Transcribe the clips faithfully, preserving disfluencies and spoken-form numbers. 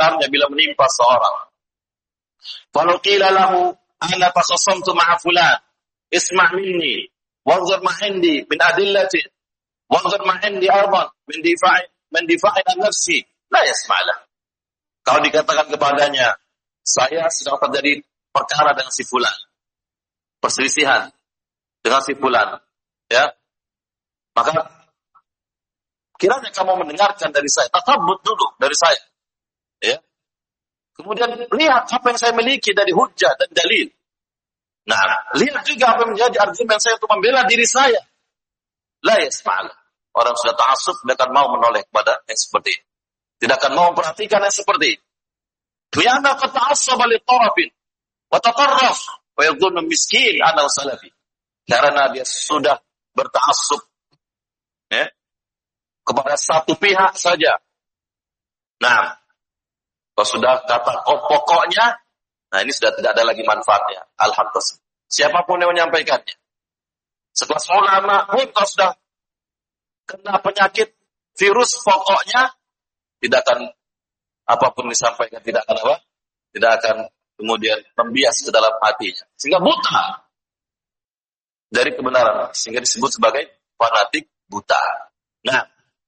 sekitarnya bila menimpa seorang. Walau qila lahu ana takhassamtu ma'a fulan isma' minni wanzur ma 'indi min adillati wanzur ma 'indi aidan min difa'i min difa'i an nafsi la yasma' lah. Kalau dikatakan kepadanya, saya sedang terjadi perkara dengan si fulan, perselisihan dengan si fulan, ya, maka kiranya kamu mendengarkan dari saya, tatabbut dulu dari saya, ya. Kemudian lihat apa yang saya miliki dari hujjah dan dalil. Nah, lihat juga apa yang menjadi argumen saya untuk membela diri saya. La yasma'. Orang sudah ta'assub tidak akan mau menoleh kepada yang seperti ini. Tidak akan mau memperhatikan yang seperti ini. Lianna qad ta'assaba li tarafin wa tatarraf wa yadhunnu miskin ana salafi. Karena dia sudah berta'assub, ya, kepada satu pihak saja. Nah, kalau sudah kata oh, pokoknya, nah ini sudah tidak ada lagi manfaatnya. Alhamdulillah. Siapapun yang menyampaikannya. Sekelas ulama pun kalau sudah kena penyakit virus pokoknya, tidak akan apapun disampaikan, tidak akan apa? Tidak akan kemudian membias ke dalam hatinya. Sehingga buta dari kebenaran. Sehingga disebut sebagai fanatik buta. Nah,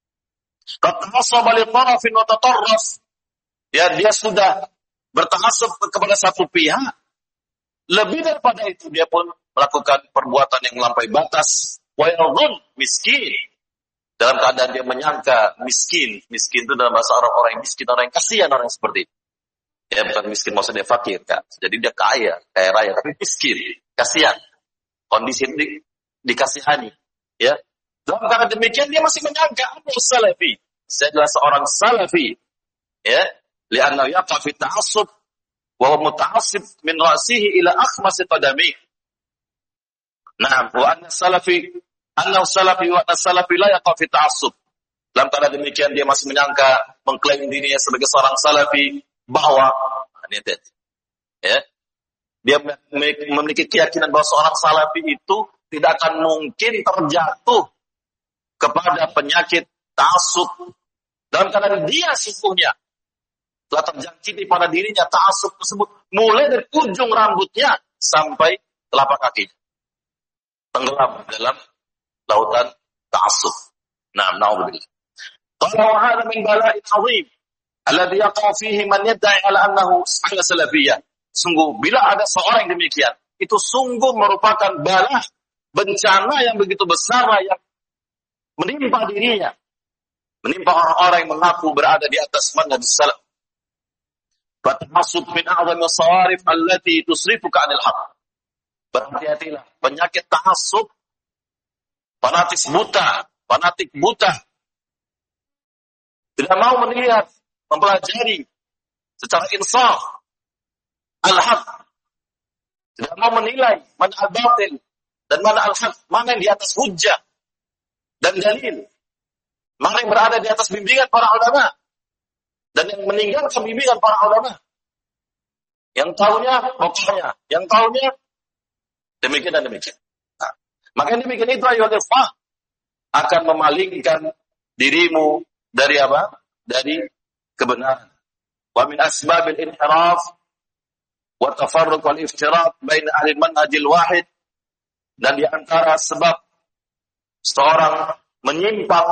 qad tarafin wa tatarraf. Ya, dia sudah berta'assub kepada satu pihak. Lebih daripada itu, dia pun melakukan perbuatan yang melampaui batas. Wa yadhun miskin. Dalam keadaan dia menyangka miskin. Miskin itu dalam bahasa Arab orang yang miskin, orang yang kasihan, orang yang seperti itu. Ya, bukan miskin maksudnya fakir, kan. Jadi dia kaya, kaya raya, tapi miskin, kasihan. Kondisi ini di, dikasihani. Ya. Dalam keadaan demikian, dia masih menyangka, aku salafi. Saya adalah seorang salafi. Ya. Lianna yaqa fi ta'assub wa huwa muta'assib min ra'sihi ila akhmasi qadamihi. Naam, wa anna salafi anna salafi wa anna salafi la yaqa fi ta'assub. Dalam keadaan demikian dia masih menyangka, mengklaim dirinya sebagai seorang salafi bahwa ini ya, dia memiliki keyakinan bahwa seorang salafi itu tidak akan mungkin terjatuh kepada penyakit ta'assub. Dalam keadaan dia sesungguhnya telah terjangkiti pada dirinya ta'assub tersebut, mulai dari ujung rambutnya sampai telapak kakinya tenggelam dalam lautan ta'assub. Nah, na'udzubillah. Qala wa hadha min bala'in 'azim alladhi yaqa fihi man yad'i 'ala annahu ala salafiyyah. Sungguh bila ada seorang yang demikian, itu sungguh merupakan bala, bencana yang begitu besar yang menimpa dirinya, menimpa orang-orang yang mengaku berada di atas manhaj salaf. Fatahasub min a'zami as-sawarif allati tusrifuka 'anil haqq. Berhati-hatilah, penyakit tahassub, fanatik buta, fanatik buta. Tidak mau melihat, mempelajari secara insaf al-haq. Tidak mau menilai mana al-batil dan mana al-haq, mana yang di atas hujjah dan dalil. Mana yang berada di atas bimbingan para ulama. Dan yang meninggalkan bimbingan para ulama. Yang tahunya, pokoknya. Yang tahunya, demikian dan demikian. Nah, makanya demikian itu ayat al-fah akan memalingkan dirimu dari apa? Dari kebenaran. Wa min asbabil inhiraf wa tafarruq wal iftirat baina ahli manhajil wahid. Dan di antara sebab seorang menyimpang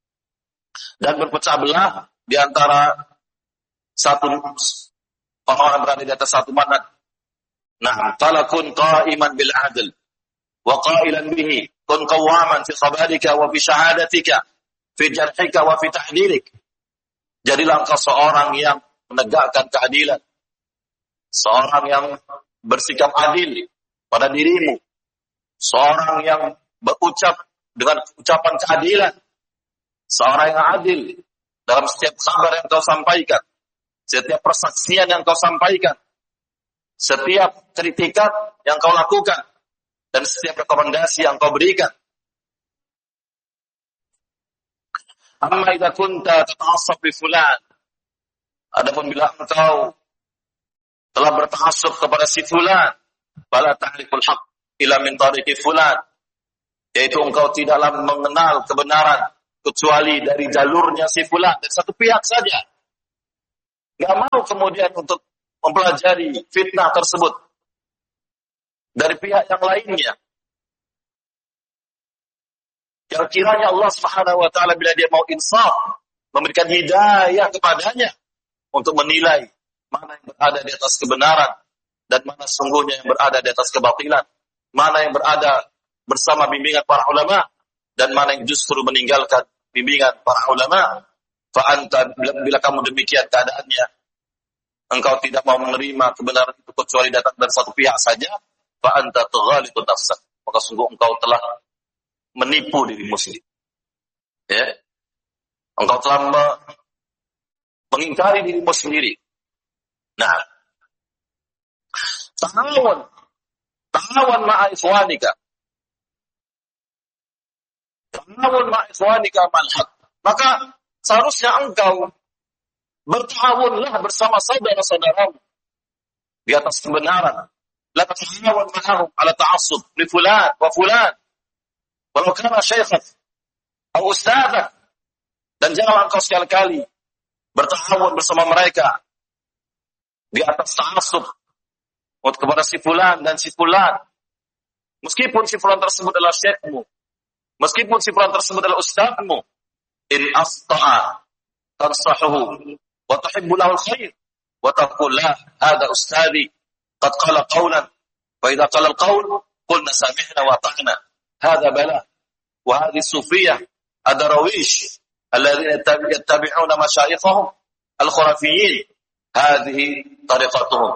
dan berpecah belah di antara satu orang berada di atas satu manhaj. Nah, talakun qa'iman bil 'adl wa qailan bihi kun qawaman fi khabarika wa fi syahadatika fi jarhika wa fi ta'dilik. Jadilah engkau seorang yang menegakkan keadilan, seorang yang bersikap adil pada dirimu, seorang yang berucap dengan ucapan keadilan, seorang yang adil dalam setiap kabar yang kau sampaikan, setiap persaksian yang kau sampaikan, setiap kritikan yang kau lakukan, dan setiap rekomendasi yang kau berikan. Amma idza kunta tata'assab bi fulan. Adapun bila engkau telah berta'assub kepada si fulan, fala ta'riful haqq illa min tariqi fulan. Yaitu engkau tidaklah mengenal kebenaran kecuali dari jalurnya si fulan, dari satu pihak saja. Nggak mau kemudian untuk mempelajari fitnah tersebut dari pihak yang lainnya. Yang kiranya Allah Subhanahu wa taala bila dia mau insaf, memberikan hidayah kepadanya untuk menilai mana yang berada di atas kebenaran dan mana sungguhnya yang berada di atas kebatilan, mana yang berada bersama bimbingan para ulama dan mana yang justru meninggalkan bimbingan para ulama. Fa anta, bila kamu demikian keadaannya, engkau tidak mau menerima kebenaran itu kecuali datang dari satu pihak saja, fa anta tughalitu nafsak, maka sungguh engkau telah menipu dirimu sendiri. Ya. Engkau telah me- mengingkari dirimu sendiri. Nah, ta'awun, ta'awun ma'a ikhwanika. Ta'awun ma'a ikhwanika mal-haq. Maka seharusnya engkau berta'awunlah bersama saudara-saudaramu di atas kebenaran. La ta'awun ma'ahum ala ta'assub li fulan wa fulan. Walau kana syaikhat atau ustadzak. Dan janganlah engkau sekali-kali berta'awun bersama mereka di atas ta'assub kepada si fulan dan si fulan. Meskipun si fulan tersebut adalah syekhmu, meskipun si fulan tersebut adalah ustadzmu, in asta'a tansahuhu wa tuhibbu lahu alkhair wa taqul la hadha ustadhi qad qala qawlan fa idza qala alqawl qulna sami'na wa ata'na hadha bala wa hadhihi sufiyah adarawish alladhina yattabi'una masyayikhahum al-khurafiyyin hadhihi tariqatuhum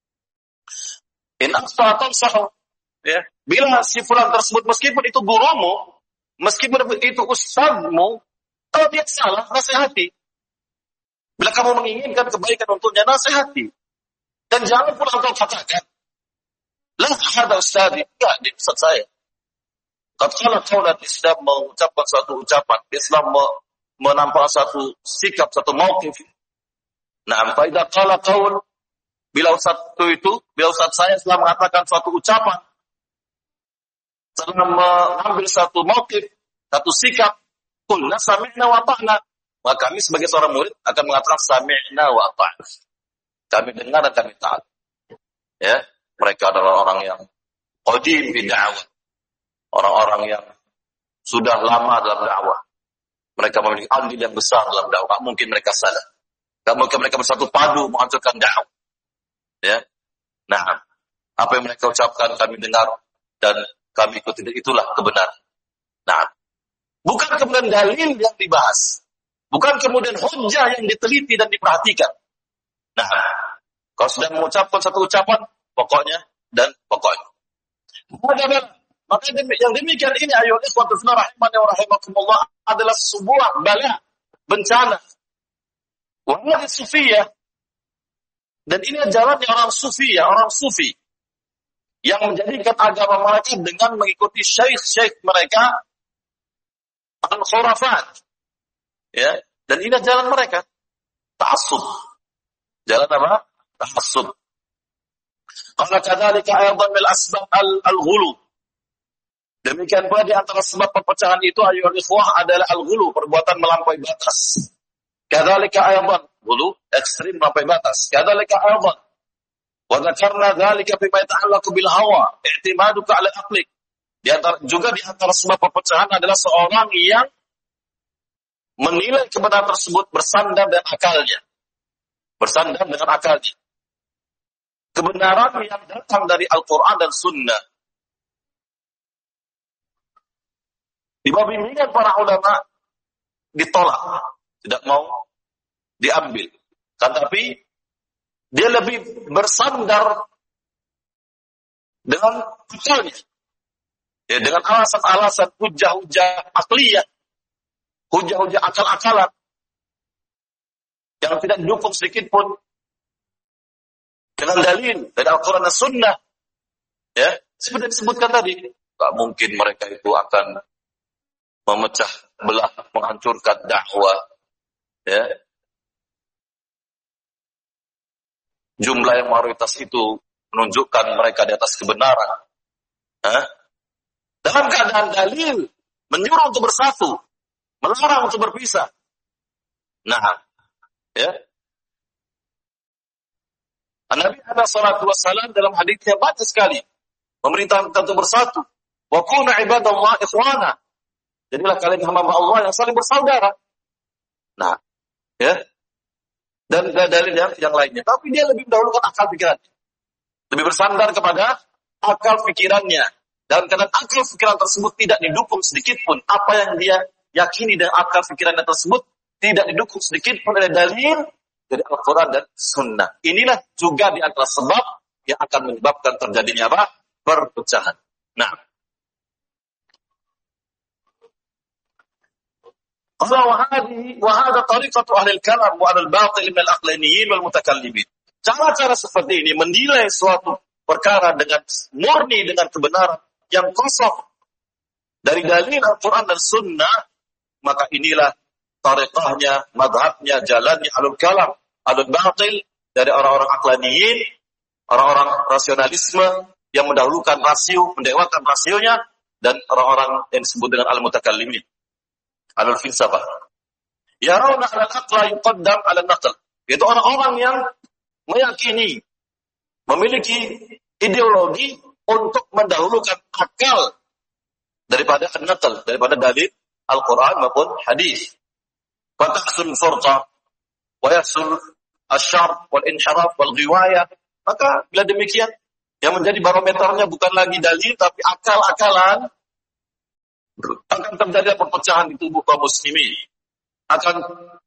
in asta'a tansahu. Ya, bila si fulan tersebut meskipun itu gurumu, meskipun itu ustadzmu, kalau dia salah, nasihati. Bila kamu menginginkan kebaikan untuknya, nasihati. Dan jangan pula engkau katakan, lah ada ustadz, enggak, dia ustadz saya. Tatkala kaulat Islam mengucapkan satu ucapan, Islam menampakkan satu sikap, satu mauqif. Nah, faidah qala qaul, bila ustadz itu, bila ustadz saya setelah mengatakan suatu ucapan, setelah mengambil satu mauqif, satu sikap, qulna sami'na wa ata'na. Maka kami sebagai seorang murid akan mengatakan sami'na wa ata'na. Kami dengar dan kami taat. Ya, mereka adalah orang yang qadim fi da'wah. Orang-orang yang sudah lama dalam dakwah. Mereka memiliki andil yang besar dalam dakwah. Mungkin mereka salah. Tak mungkin mereka bersatu padu menghancurkan dakwah. Ya. Nah, apa yang mereka ucapkan kami dengar dan kami ikuti, itulah kebenaran. Nah, bukan kemudian dalil yang dibahas. Bukan kemudian hujjah yang diteliti dan diperhatikan. Nah, kalau sudah mengucapkan satu ucapan, pokoknya dan pokoknya. Maka yang demikian ini, ayo ikhwatu fillah rahimani wa rahimakumullah, adalah sebuah bala, bencana. Wahai sufiyah, dan ini jalannya orang sufiyah, orang sufi, yang menjadikan agama mereka dengan mengikuti syekh-syekh mereka, al-khurafat. Ya, dan ini jalan mereka. Ta'assub. Jalan apa? Ta'assub. Qala kadzalika aydan mil asbab al-ghulu. Demikian pula di antara sebab perpecahan itu ayyuhal ikhwah adalah al-ghulu, perbuatan melampaui batas. Kadzalika aydan, ghulu ekstrim melampaui batas. Kadzalika aydan. Wa dzakarna dzalika bima yata'allaqu bil hawa, i'timaduka 'ala aqlik. Di antara juga di antara sebab perpecahan adalah seorang yang menilai kebenaran tersebut bersandar dengan akalnya. Bersandar dengan akalnya. Kebenaran yang datang dari Al-Quran dan Sunnah. Di bawah bimbingan para ulama ditolak. Tidak mau diambil. Kan tapi dia lebih bersandar dengan akalnya. Ya, dengan alasan-alasan hujah-hujah akliyah. Hujah-hujah akal-akalan yang tidak didukung sedikit pun dengan dalil dari Al-Quran dan Sunnah. Ya, seperti disebutkan tadi, tak mungkin mereka itu akan memecah belah, menghancurkan dakwah. Ya, jumlah yang mayoritas itu menunjukkan mereka di atas kebenaran. Hah? Dalam keadaan dalil menyuruh untuk bersatu, melarang untuk berpisah. Nah, ya. Nabi alaihi salatu wassalam dalam hadisnya banyak sekali memerintahkan kita untuk bersatu. Wa kunu ibadallah ikhwana. Jadilah kalian hamba Allah yang saling bersaudara. Nah, ya. Dan dalil yang, yang lainnya. Tapi dia lebih mendahulukan akal pikirannya. Lebih bersandar kepada akal pikirannya. Dan karena akal pikiran tersebut tidak didukung sedikit pun. Apa yang dia yakini dengan akal pikirannya tersebut tidak didukung sedikit pun oleh dalil dari Al-Quran dan Sunnah. Inilah juga di antara sebab yang akan menyebabkan terjadinya apa? Perpecahan. Nah, qala wa hadhihi wa hadha tariqatu ahli al-kalam wa al-batil min al-aqlaniyin wal mutakallimin. Cara-cara seperti ini menilai suatu perkara dengan murni dengan kebenaran yang kosong dari dalil Al-Quran dan Sunnah, maka inilah tariqahnya, madhabnya, jalannya alul kalam, alul batil, dari orang-orang aklaniyin, orang-orang rasionalisme yang mendahulukan rasio, mendewakan rasionya, dan orang-orang yang disebut dengan al-mutakallimin, alul filsafah. Yarawna ala al-aqla yuqaddam ala al-naql. Itu orang-orang yang meyakini, memiliki ideologi untuk mendahulukan akal daripada an-naql, daripada dalil Al-Quran maupun hadis. Fatahsul furqa wa yahsul asyar wal inhiraf wal ghiwayah. Maka bila demikian yang menjadi barometernya bukan lagi dalil tapi akal-akalan, akan terjadi perpecahan di tubuh kaum muslimin, akan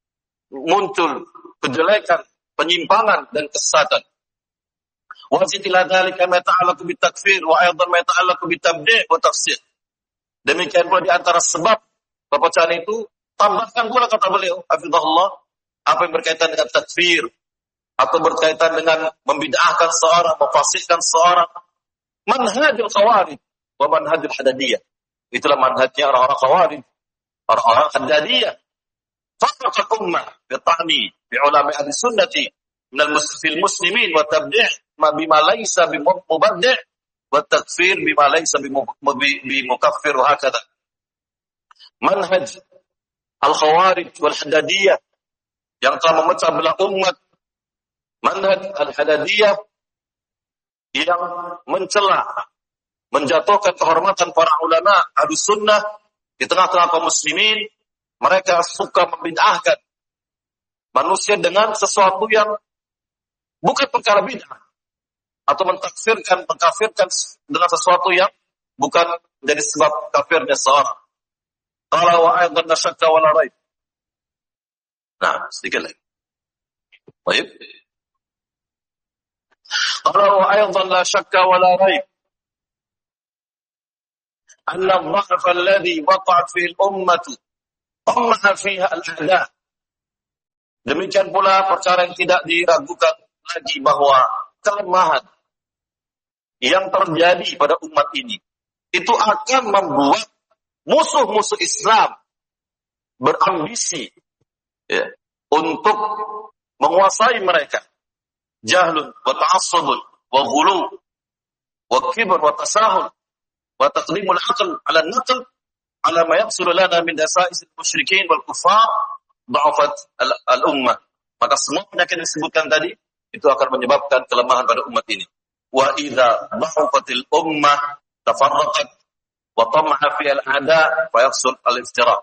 muncul kejelekan, penyimpangan dan kesesatan. Wa zitila dzalika ma ta'allaqu bit takfir wa aidan ma ta'allaqu bit tabdi' wa tafsir. Demikian pula di antara sebab perpecahan itu, tambahkan pula kata beliau, hafizahullah, apa yang berkaitan dengan takfir, atau berkaitan dengan membid'ahkan seorang, memfasidkan seorang. Manhajul khawarij wa manhajul hadadiyah. Itulah manhajnya orang-orang khawarij, orang-orang hadadiyah. Farraqal ummah bita'ni bi ulama ahli sunnati min al-muslimin wa tabdi' ma bima laysa bi mubaddi' wa takfir bima laysa bi mukaffir wa hakadha. Manhaj Al-Khawarij wal-Hadadiyah yang telah memecah belah umat, manhaj Al-Hadadiyah yang mencela, menjatuhkan kehormatan para ulama Ahlus Sunnah di tengah-tengah kaum muslimin. Mereka suka membid'ahkan manusia dengan sesuatu yang bukan perkara bid'ah, atau mentakfirkan, mengkafirkan dengan sesuatu yang bukan menjadi sebab kafirnya seorang. Qala wa aidan la syakka wa la raib. Nah, sedikit lagi. Baik. Qala wa aidan la syakka wa la raib. Anna al-dha'f alladhi waqa'at fihi al-ummah qammaha fiha al-a'da. Demikian pula perkara yang tidak diragukan lagi bahwa kelemahan yang terjadi pada umat ini itu akan membuat musuh-musuh Islam berambisi ya, untuk menguasai mereka. Jahlun wa ta'assubun wa ghulu wa kibr wa tasahul wa taqdimul aql ala an-naql ala ma yahsul lana min dasa'is al-musyrikin wal kuffar dha'afat al-ummah. Maka semua penyakit yang disebutkan tadi itu akan menyebabkan kelemahan pada umat ini. Wa idza dha'afatil ummah tafarraqat wa tamaha fi al-a'da fa yahsul al-iftira.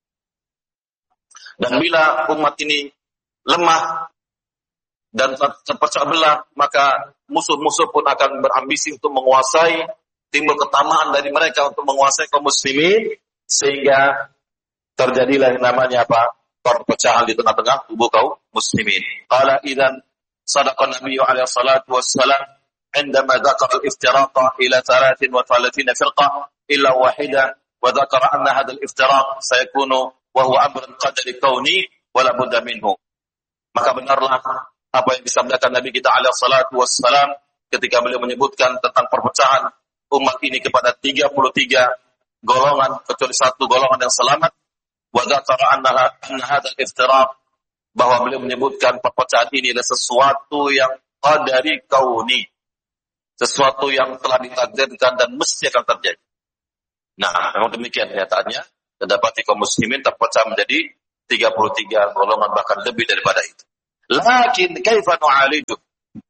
Dan bila umat ini lemah dan terpecah belah, maka musuh-musuh pun akan berambisi untuk menguasai, timbul ketamaan dari mereka untuk menguasai kaum muslimin, sehingga terjadilah yang namanya apa? Perpecahan di tengah-tengah tubuh kaum muslimin. Qala idzan sadaqa Nabi alaihi salatu wassalam عندما ذكر الافتراق إلى ثلاث وثلاثين فرقة إلا واحدة وذكر أن هذا الافتراق سيكون وهو أمر قدر كوني ولا بد منه. Maka benarlah apa yang disabdakan Nabi kita alaihi salatu wassalam ketika beliau menyebutkan tentang perpecahan umat ini kepada tiga puluh tiga golongan kecuali satu golongan yang selamat. Wa dzakara anna hadha al-iftiraq, bahwa beliau menyebutkan perpecahan ini adalah sesuatu yang qadari kauni, sesuatu yang telah ditakdirkan dan mesti akan terjadi. Nah, memang demikian kenyataannya. Terdapati kaum muslimin terpecah menjadi tiga puluh tiga golongan, bahkan lebih daripada itu. Lakin kaifa nu'aliju?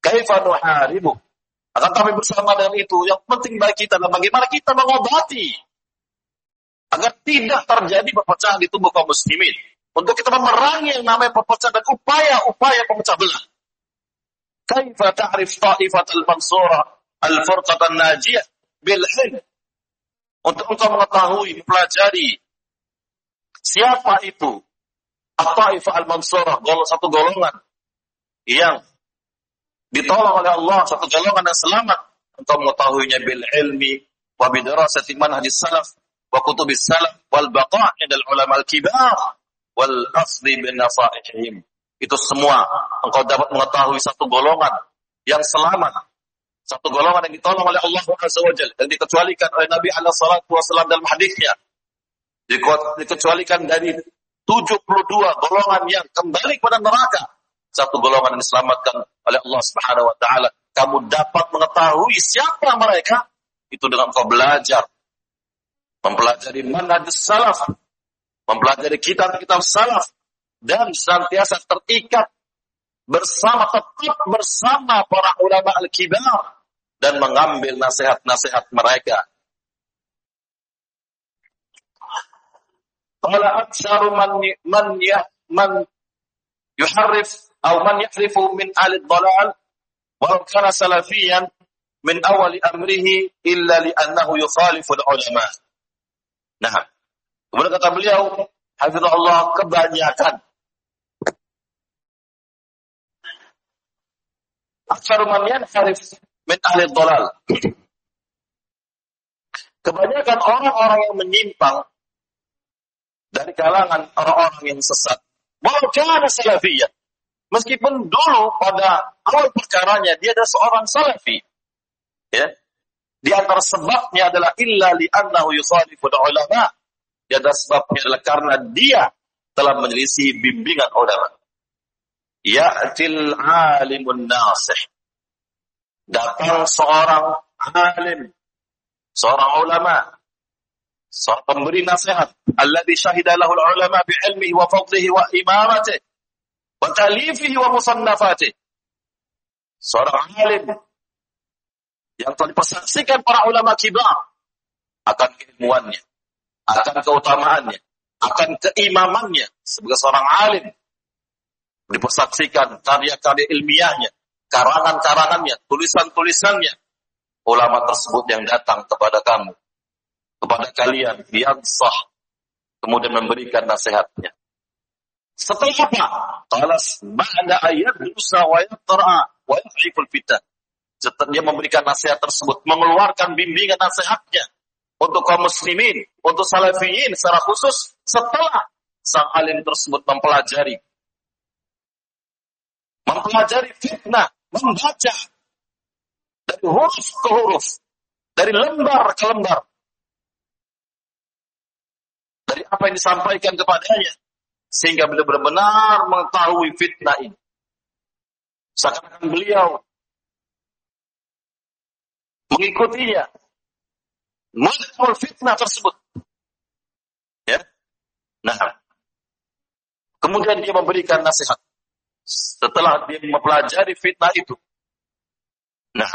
Kaifa nuharibu? Akan kami bersama dengan itu, yang penting bagi kita adalah bagaimana kita mengobati agar tidak terjadi perpecahan di tubuh kaum muslimin. Untuk kita memerangi yang namanya perpecahan dan upaya-upaya pemecah belah. Kaifa ta'rif ta'ifatal mansurah al-furqatan najiyah bil ilm? Untuk engkau mengetahui, mempelajari siapa itu at-ta'ifah al-mansurah, satu golongan yang ditolong oleh Allah, satu golongan yang selamat. Engkau mengetahuinya bil ilmi wa bidarasati manhajis salaf wa kutubis salaf wal baqa'i dal ulama al-kibar wal asli bin nasaihim. Itu semua engkau dapat mengetahui satu golongan yang selamat, satu golongan yang ditolong oleh Allah Azza wa Jalla, yang dikecualikan oleh Nabi alaihi salatu wasallam dalam hadisnya, dikecualikan dari tujuh puluh dua golongan yang kembali kepada neraka, satu golongan yang diselamatkan oleh Allah Subhanahu wa taala. Kamu dapat mengetahui siapa mereka itu dengan engkau belajar, mempelajari manhaj salaf, mempelajari kitab-kitab salaf, dan senantiasa terikat bersama, tetap bersama para ulama al-kibar dan mengambil nasihat-nasihat mereka. Qala aktsaru man man ya man yuharrif atau man yahrifu min ahli dhalal wa kana salafiyan min awal amrihi illa li annahu yukhalifu al-ulama. Nah, kemudian kata beliau, hafizahullah, kebanyakan aktsaru man yanharif min ahli dhalal, kebanyakan orang-orang yang menyimpang dari kalangan orang-orang yang sesat, walau kana salafiyyan, meskipun dulu pada awal perkaranya dia adalah seorang salafi, ya, di antara sebabnya adalah illa li annahu yukhalifu ulama, di antara sebabnya adalah karena dia telah menyelisih bimbingan ulama. Ya'til alimun nasih, datang seorang alim, seorang ulama, seorang pemberi nasihat, alladhi syahida lahu ulama bi ilmihi wa fadlihi wa imaratihi wa talifihi wa musannafatihi. Seorang alim yang telah dipersaksikan para ulama kibar akan keilmuannya, akan keutamaannya, akan keimamannya sebagai seorang alim, dipersaksikan karya-karya ilmiahnya, karangan-karangannya, tulisan-tulisannya. Ulama tersebut yang datang kepada kamu, kepada kalian, yansah, kemudian memberikan nasihatnya. Setelah apa? Qalas ba'da ayat dusa wa yatra wa yaf'iful fitan. Setelah dia memberikan nasihat tersebut, mengeluarkan bimbingan nasihatnya untuk kaum muslimin, untuk salafiyin secara khusus, setelah sang alim tersebut mempelajari mempelajari fitnah, membaca dari huruf ke huruf, dari lembar ke lembar, dari apa yang disampaikan kepadanya, sehingga beliau benar-benar mengetahui fitnah ini. Seakan-akan beliau mengikutinya, mengetahui fitnah tersebut. Ya, nah, kemudian dia memberikan nasihat. Setelah dia mempelajari fitnah itu, nah,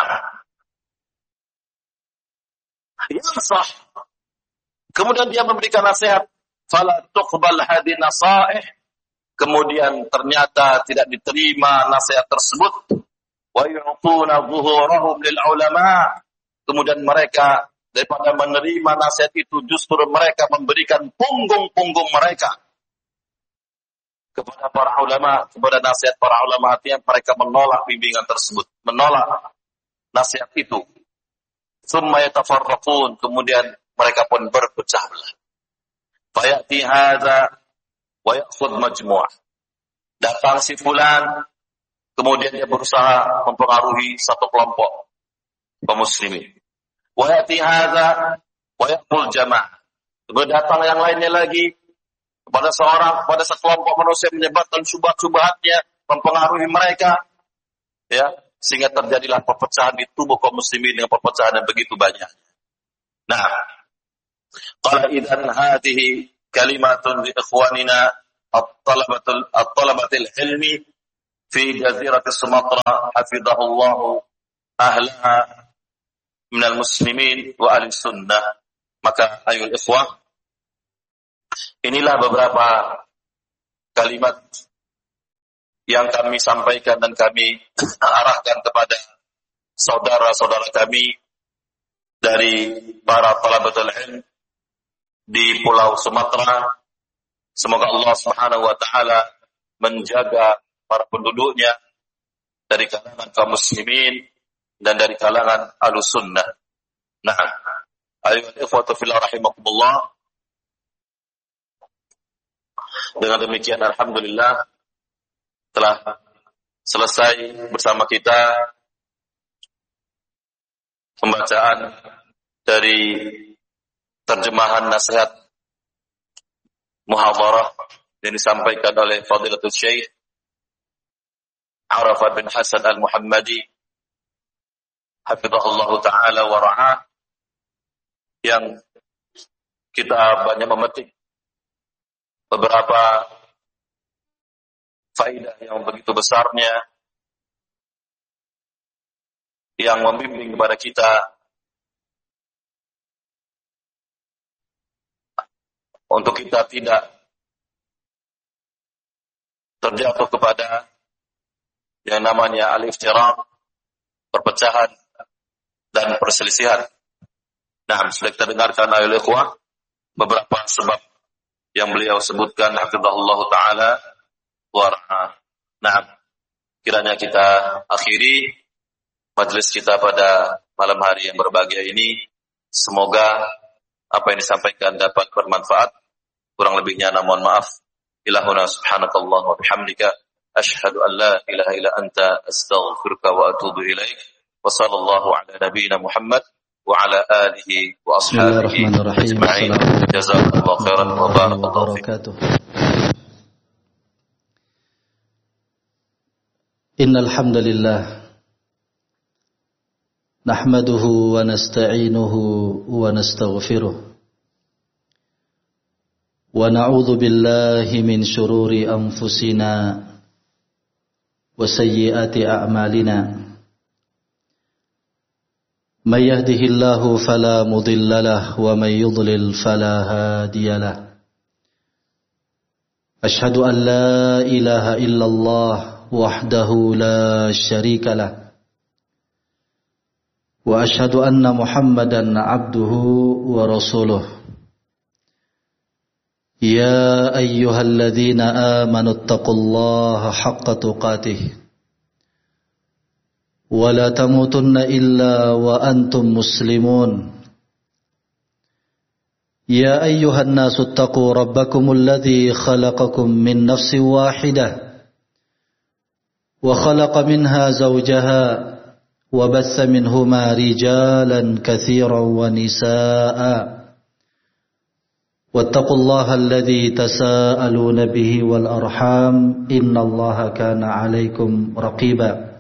yang sah, kemudian dia memberikan nasihat, fala tuqbal hadhihi nasaih, kemudian ternyata tidak diterima nasihat tersebut, wa yu'tuna dhuhurahum lil ulama, kemudian mereka daripada menerima nasihat itu justru mereka memberikan punggung-punggung mereka kepada para ulama, kepada nasihat para ulama, artinya mereka menolak bimbingan tersebut, menolak nasihat itu. Tsumma yatafarraqun, kemudian mereka pun berpecah belah. Fayati hadza wa ya'khudh majmu'ah. Datang si fulan, kemudian dia berusaha mempengaruhi satu kelompok kaum muslimin. Wa ya'ti hadza wa ya'khudh jama'ah. Kemudian datang yang lainnya lagi, kepada seorang, kepada sekelompok manusia menyebarkan syubhat-syubhatnya, mempengaruhi mereka, ya, sehingga terjadilah perpecahan di tubuh kaum muslimin dengan perpecahan yang begitu banyak. Nah, qala idzan hadhihi kalimatun li ikhwanina at-talabatul at-talabatil ilmi fi jazirati Sumatra hafizahullahu ahlaha minal muslimin wa ahli sunnah. Maka ayul ikhwah, inilah beberapa kalimat yang kami sampaikan dan kami arahkan kepada saudara-saudara kami dari para talabatul ilm di Pulau Sumatera. Semoga Allah Subhanahu wa taala menjaga para penduduknya dari kalangan kaum muslimin dan dari kalangan ahlus sunnah. Nah, ayyuhal ikhwatu fillah rahimakumullah. Dengan demikian alhamdulillah telah selesai bersama kita pembacaan dari terjemahan nasihat muhadharah yang disampaikan oleh Fadilatul Syekh Arafat bin Hasan Al-Muhammadi hafizahullah ta'ala wa ra'ah, yang kita banyak memetik beberapa faidah yang begitu besarnya yang membimbing kepada kita untuk kita tidak terjatuh kepada yang namanya al-iftiraq, perpecahan dan perselisihan. Nah, sudah kita dengarkan ayat ikhwah beberapa sebab yang beliau sebutkan hafizahullah ta'ala warahmatullahi. Nah, kiranya kita akhiri majelis kita pada malam hari yang berbahagia ini. Semoga apa yang disampaikan dapat bermanfaat. Kurang lebihnya mohon maaf. Ilahuna subhanakallah wa bihamdika asyhadu an la ilaha illa anta astaghfiruka wa atubu ilaik. Wa sallallahu ala nabiyyina Muhammad wa ala alihi wa ashabihi ajma'in. Jazakallahu khairan wa barakallahu fiikum. Innal hamdalillah nahmaduhu wa nasta'inuhu wa nastaghfiruh wa na'udzu billahi min shururi anfusina wa sayyiati a'malina. May yahdihillahu fala mudilla lahu wa may yudlil fala hadiya lahu. Ashhadu an la ilaha illallah wahdahu la syarika lahu wa ashhadu anna Muhammadan abduhu wa rasuluh. Ya ayyuhalladzina amanu taqullaha haqqa tuqatih wa la tamutunna illa wa antum muslimun. Ya ayyuhan nasu taqu rabbakumul ladzi khalaqakum min nafsin wahidah wa khalaqa minha zawjaha wa bassa minhuma rijalan katsiran wa nisaa. Wattaqullaha alladzi tasaaluna bihi wal arham innallaha kana 'alaikum raqiba.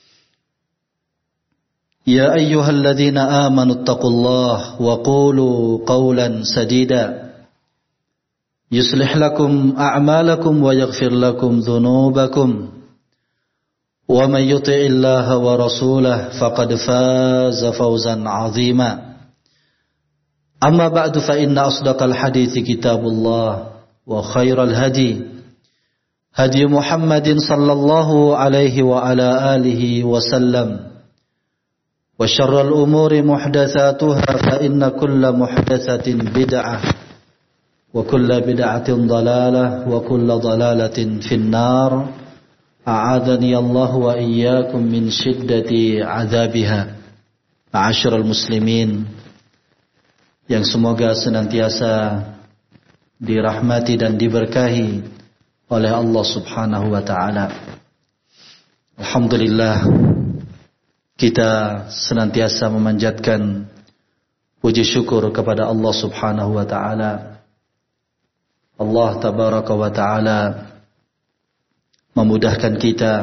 Ya ayyuhalladzina amanu taqullaha wa qulu qawlan sadida yuslih lakum a'malakum wa yaghfir lakum dhunubakum wa man yuti'illaha wa rasulahu faqad faza fawzan 'azima. Amma ba'du fa inna asdaqal hadithi kitabullah wa khairal hadi hadi Muhammadin sallallahu alaihi wa ala alihi wa sallam wa syarral umuri muhdatsatuha fa inna kulla muhdatsatin bid'ah wa kulla bid'atin dhalalah wa kulla dhalalatin finnar. A'adani Allah wa iyyakum min shiddati 'adzabiha. Ma'asyiral muslimin yang semoga senantiasa dirahmati dan diberkahi oleh Allah Subhanahu wa taala. Alhamdulillah, kita senantiasa memanjatkan puji syukur kepada Allah Subhanahu wa taala. Allah tabaraka wa taala memudahkan kita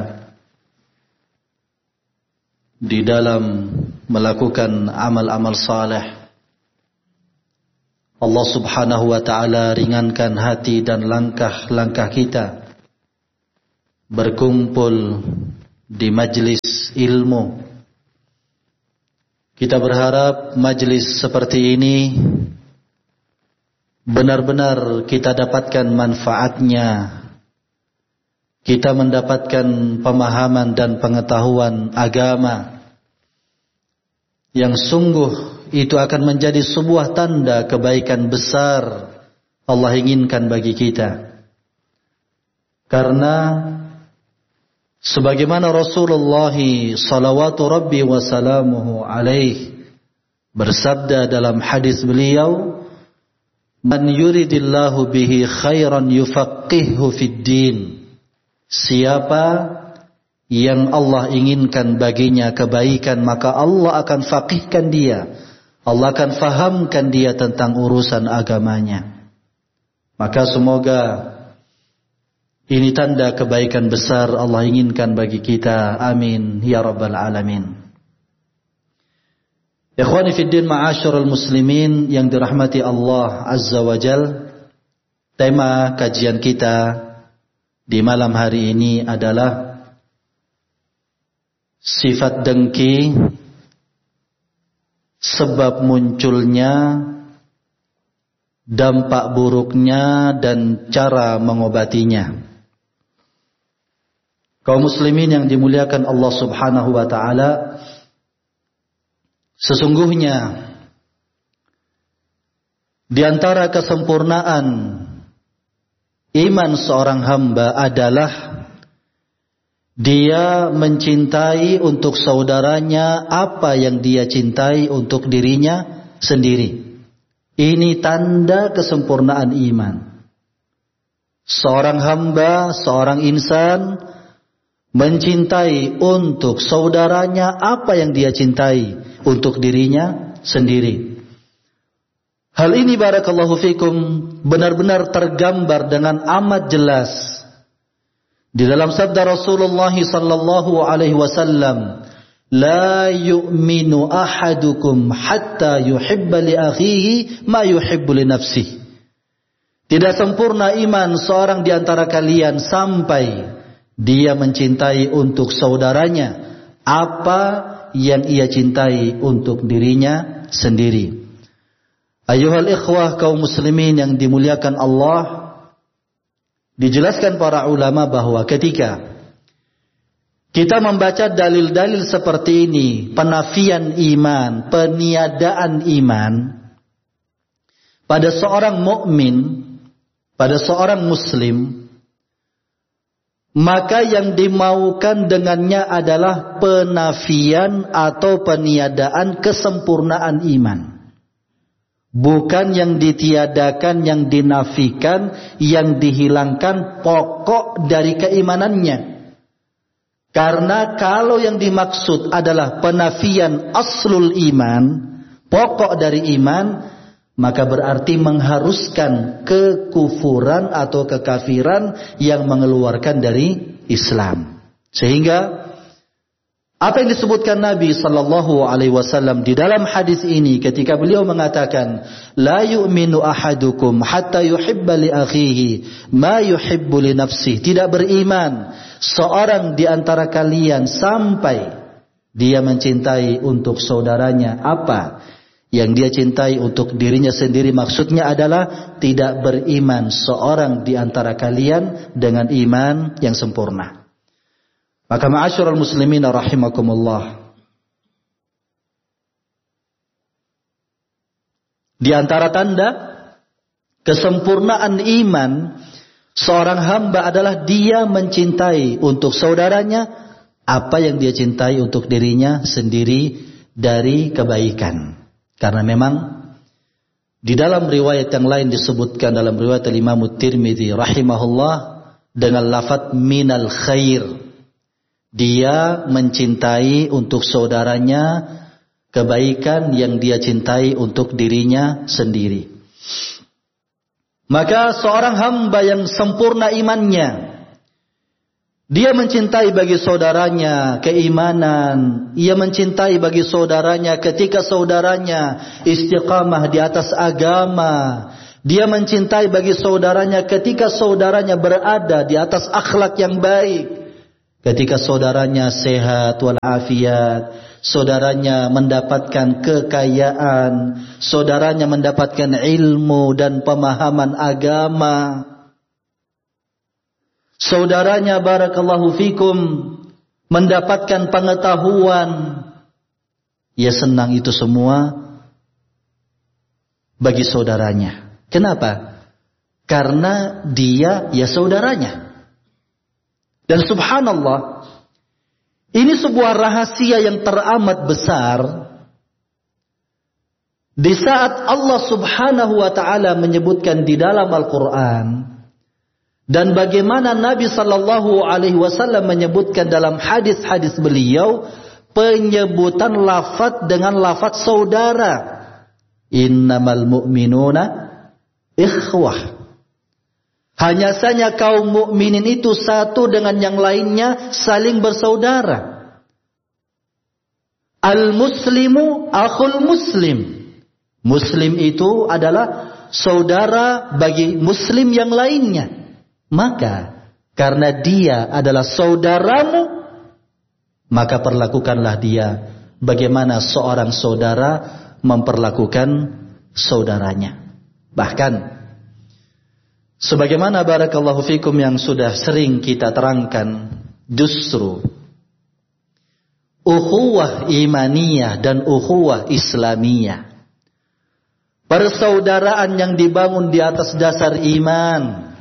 di dalam melakukan amal-amal saleh. Allah Subhanahu wa ta'ala ringankan hati dan langkah-langkah kita berkumpul di majlis ilmu. Kita berharap majlis seperti ini benar-benar kita dapatkan manfaatnya. Kita mendapatkan pemahaman dan pengetahuan agama yang sungguh itu akan menjadi sebuah tanda kebaikan besar Allah inginkan bagi kita. Karena sebagaimana Rasulullah salawatu Rabbi wa salamuhu alaih bersabda dalam hadis beliau, "Man yuridillahu bihi khairan yufaqqihhu fid din." Siapa yang Allah inginkan baginya kebaikan, maka Allah akan faqihkan dia. Allah akan fahamkan dia tentang urusan agamanya. Maka semoga ini tanda kebaikan besar Allah inginkan bagi kita. Amin ya rabbal alamin. Ikhwani fid din, ma'asyiral muslimin yang dirahmati Allah azza wa jal. Tema kajian kita di malam hari ini adalah sifat dengki, sebab munculnya, dampak buruknya, dan cara mengobatinya. Kaum muslimin yang dimuliakan Allah subhanahu wa ta'ala, sesungguhnya di antara kesempurnaan iman seorang hamba adalah dia mencintai untuk saudaranya apa yang dia cintai untuk dirinya sendiri. Ini tanda kesempurnaan iman. Seorang hamba, seorang insan mencintai untuk saudaranya apa yang dia cintai untuk dirinya sendiri. Hal ini barakallahu fikum benar-benar tergambar dengan amat jelas di dalam sabda Rasulullah sallallahu alaihi wasallam, "La yu'minu ahadukum hatta yuhibba li akhihi ma yuhibbu li nafsihi." Tidak sempurna iman seorang di antara kalian sampai dia mencintai untuk saudaranya apa yang ia cintai untuk dirinya sendiri. Ayuhal ikhwah kaum muslimin yang dimuliakan Allah, dijelaskan para ulama bahwa ketika kita membaca dalil-dalil seperti ini, penafian iman, peniadaan iman pada seorang mukmin, pada seorang muslim, maka yang dimaukan dengannya adalah penafian atau peniadaan kesempurnaan iman. Bukan yang ditiadakan, yang dinafikan, yang dihilangkan pokok dari keimanannya. Karena kalau yang dimaksud adalah penafian aslul iman, pokok dari iman, maka berarti mengharuskan kekufuran atau kekafiran yang mengeluarkan dari Islam. Sehingga apa yang disebutkan Nabi sallallahu alaihi wasallam di dalam hadis ini ketika beliau mengatakan, "La yu'minu ahadukum hatta yuhibba li akhihi ma yuhibbu li nafsihi." Tidak beriman seorang di antara kalian sampai dia mencintai untuk saudaranya apa yang dia cintai untuk dirinya sendiri. Maksudnya adalah tidak beriman seorang di antara kalian dengan iman yang sempurna. Maka ma'asyiral muslimin rahimakumullah, di antara tanda kesempurnaan iman seorang hamba adalah dia mencintai untuk saudaranya apa yang dia cintai untuk dirinya sendiri dari kebaikan. Karena memang di dalam riwayat yang lain disebutkan dalam riwayat Imam Tirmidzi rahimahullah dengan lafaz minal khair. Dia mencintai untuk saudaranya kebaikan yang dia cintai untuk dirinya sendiri. Maka seorang hamba yang sempurna imannya, dia mencintai bagi saudaranya keimanan, ia mencintai bagi saudaranya ketika saudaranya istiqamah di atas agama, dia mencintai bagi saudaranya ketika saudaranya berada di atas akhlak yang baik. ketika saudaranya sehat walafiat, saudaranya mendapatkan kekayaan, saudaranya mendapatkan ilmu dan pemahaman agama, saudaranya barakallahu fikum mendapatkan pengetahuan, ia senang itu semua bagi saudaranya. Kenapa? Karena dia ya saudaranya. Dan subhanallah, ini sebuah rahasia yang teramat besar. Di saat Allah subhanahu wa ta'ala menyebutkan di dalam Al-Quran, dan bagaimana Nabi sallallahu alaihi wasallam menyebutkan dalam hadis-hadis beliau, penyebutan lafaz dengan lafaz saudara. Innamal mu'minuna ikhwah. Hanya saja kaum mukminin itu satu dengan yang lainnya saling bersaudara. Al-muslimu akhul muslim. Muslim itu adalah saudara bagi muslim yang lainnya. Maka karena dia adalah saudaramu, maka perlakukanlah dia bagaimana seorang saudara memperlakukan saudaranya. Bahkan sebagaimana barakallahu fikum yang sudah sering kita terangkan, justru ukhuwah imaniyah dan ukhuwah islamiyah, persaudaraan yang dibangun di atas dasar iman,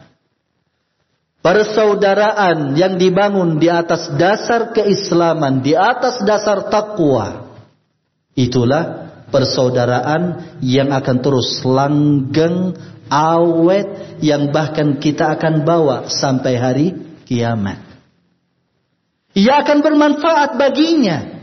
persaudaraan yang dibangun di atas dasar keislaman, di atas dasar takwa, itulah persaudaraan yang akan terus langgeng, awet, yang bahkan kita akan bawa sampai hari kiamat. Ia akan bermanfaat baginya.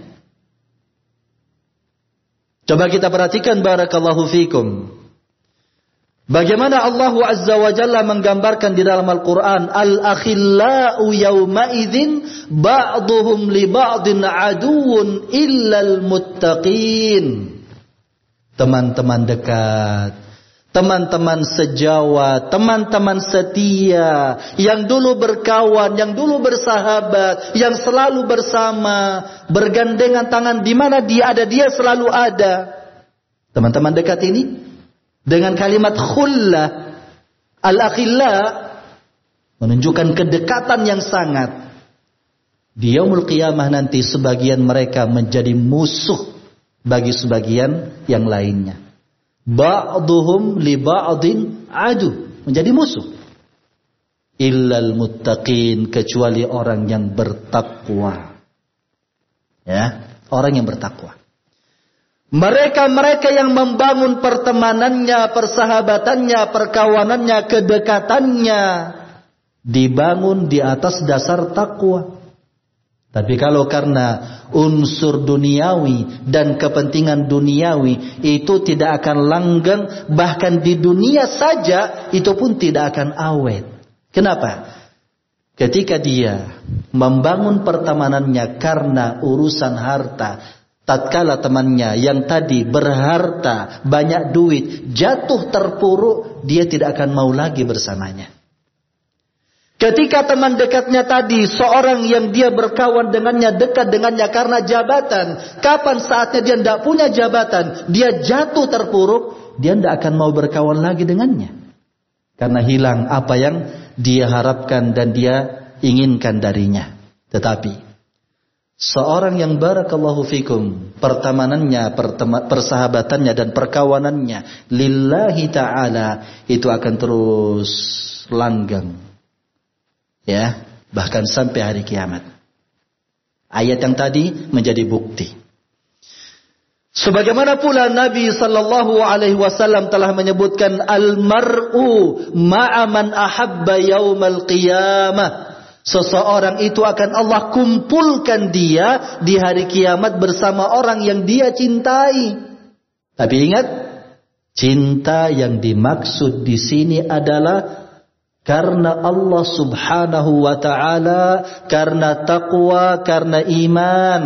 Coba kita perhatikan barakallahu fikum, bagaimana Allah Azza wa Jalla menggambarkan di dalam Al-Quran, Al-akhillau yawma idzin ba'duhum li ba'din aduun illal muttaqin. Teman-teman dekat, teman-teman sejawat, teman-teman setia, yang dulu berkawan, yang dulu bersahabat, yang selalu bersama, bergandengan tangan, di mana dia ada, dia selalu ada. Teman-teman dekat ini dengan kalimat khullah, al-akhilla, menunjukkan kedekatan yang sangat. Di yaumul qiyamah nanti sebagian mereka menjadi musuh bagi sebagian yang lainnya. Ba'duhum li ba'din adu, menjadi musuh. Illal muttaqin, kecuali orang yang bertakwa. Ya, orang yang bertakwa. Mereka-mereka yang membangun pertemanannya, persahabatannya, perkawanannya, kedekatannya dibangun di atas dasar takwa. Tapi kalau karena unsur duniawi dan kepentingan duniawi, itu tidak akan langgeng, bahkan di dunia saja itu pun tidak akan awet. Kenapa? Ketika dia membangun pertemanannya karena urusan harta, tatkala temannya yang tadi berharta, banyak duit, jatuh terpuruk, dia tidak akan mau lagi bersamanya. Ketika teman dekatnya tadi, seorang yang dia berkawan dengannya, dekat dengannya karena jabatan, kapan saatnya dia tidak punya jabatan, dia jatuh terpuruk, dia tidak akan mau berkawan lagi dengannya. Karena hilang apa yang dia harapkan dan dia inginkan darinya. Tetapi seorang yang barakallahu fikum, pertemanannya, persahabatannya dan perkawanannya lillahi ta'ala, itu akan terus langgeng. Ya, bahkan sampai hari kiamat. Ayat yang tadi menjadi bukti. Sebagaimana pula Nabi sallallahu alaihi wasallam telah menyebutkan, al-mar'u ma'a man ahabba yaumal qiyamah. Seseorang itu akan Allah kumpulkan dia di hari kiamat bersama orang yang dia cintai. Tapi ingat, cinta yang dimaksud di sini adalah karena Allah subhanahu wa ta'ala, karena taqwa, karena iman.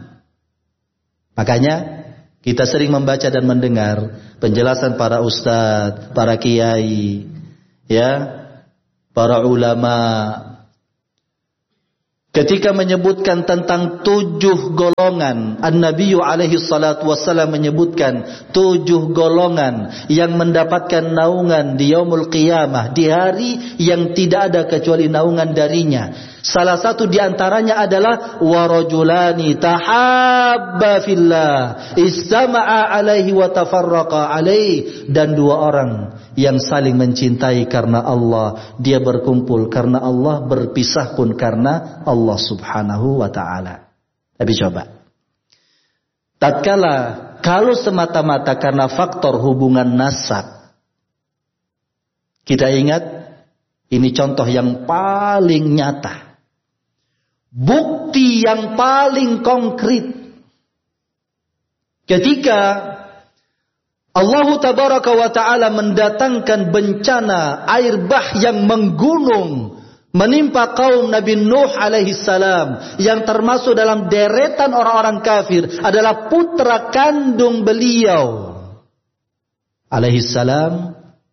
Makanya kita sering membaca dan mendengar penjelasan para ustadz, para kiai, ya, para ulama. ketika menyebutkan tentang tujuh golongan, An-Nabiyyu alaihi salatu wassalam menyebutkan tujuh golongan yang mendapatkan naungan di yaumul qiyamah, di hari yang tidak ada kecuali naungan darinya. Salah satu di antaranya adalah warajulani tahabba fillah istama'a alaihi wa tafarraqa alaihi, dan dua orang yang saling mencintai karena Allah, dia berkumpul karena Allah, berpisah pun karena Allah subhanahu wa ta'ala. Tapi coba, tatkala kalau semata-mata karena faktor hubungan nasab, kita ingat ini contoh yang paling nyata, bukti yang paling konkret. Ketika Allah tabaraka wa ta'ala mendatangkan bencana air bah yang menggunung menimpa kaum Nabi Nuh alaihi salam, yang termasuk dalam deretan orang-orang kafir adalah putra kandung beliau alaihi salam.